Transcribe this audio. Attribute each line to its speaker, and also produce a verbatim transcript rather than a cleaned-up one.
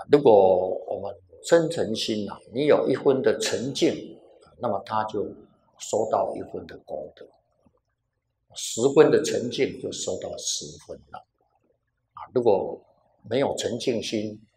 Speaker 1: 如果我们真诚心啊，你有一分的沉静，那么他就收到一分的功德；十分的沉静就收到十分了。啊，如果没有沉静心，